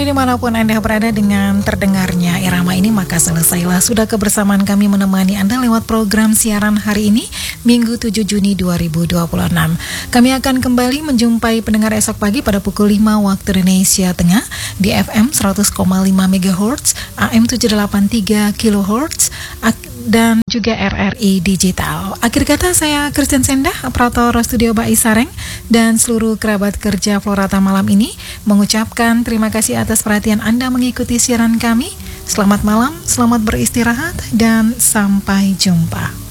dimanapun Anda berada dengan terdengarnya irama ini, maka selesailah sudah kebersamaan kami menemani Anda lewat program siaran hari ini, Minggu 7 Juni 2026. Kami akan kembali menjumpai pendengar esok pagi pada pukul 5 waktu Indonesia Tengah di FM 100,5 MHz, AM 783 kHz, dan juga RRI Digital. Akhir kata, saya Kristen Sendah, operator studio Mbak Isareng, dan seluruh kerabat kerja Florata malam ini mengucapkan terima kasih atas perhatian Anda mengikuti siaran kami. Selamat malam, selamat beristirahat, dan sampai jumpa.